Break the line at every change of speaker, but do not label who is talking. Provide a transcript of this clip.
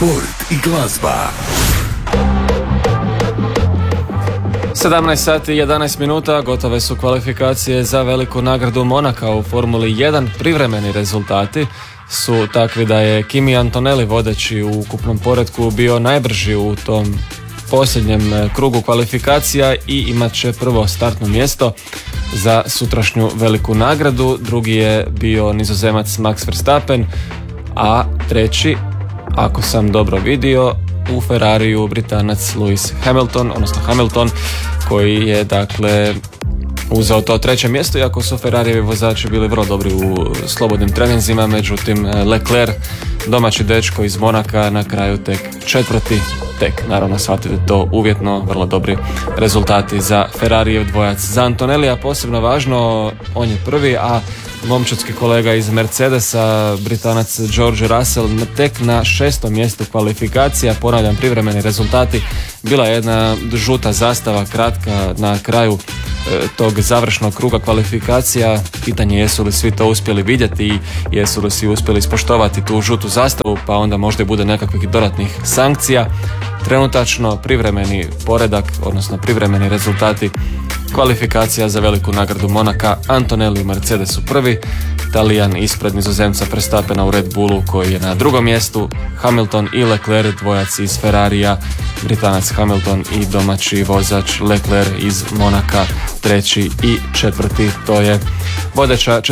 sport i glazba.
17 sati i 11 minuta, gotove su kvalifikacije za veliku nagradu Monaka u Formuli 1. Privremeni rezultati su takvi da je Kimi Antonelli, vodeći u ukupnom poretku, bio najbrži u tom posljednjem krugu kvalifikacija i imat će prvo startno mjesto za sutrašnju veliku nagradu. Drugi je bio Nizozemac Max Verstappen, a treći, ako sam dobro vidio, u Ferrariju Britanac Lewis Hamilton, koji je dakle uzeo to treće mjesto, iako su Ferrarijevi vozači bili vrlo dobri u slobodnim treninzima. Međutim, Leclerc, domaći dečko iz Monaka, na kraju tek četvrti. Naravno, shvatite to uvjetno, vrlo dobri rezultati za Ferrarijev dvojac. Za Antonellija posebno važno, on je prvi, a momčadski kolega iz Mercedesa, Britanac George Russell, tek na 6. mjestu kvalifikacija. Ponavljam, privremeni rezultati. Bila je jedna žuta zastava kratka na kraju tog završnog kruga kvalifikacija. Pitanje je jesu li svi to uspjeli vidjeti i jesu li svi uspjeli ispoštovati tu žutu zastavu, pa onda možda i bude nekakvih dodatnih sankcija. Trenutačno privremeni poredak, odnosno privremeni rezultati kvalifikacija za veliku nagradu Monaka: Antonelli u Mercedesu prvi, Talijan ispred Nizozemca Verstappena u Red Bullu koji je na drugom mjestu, Hamilton i Leclerc, dvojac iz Ferrarija, Britanac Hamilton i domaći vozač Leclerc iz Monaka treći i četvrti. To je vodeća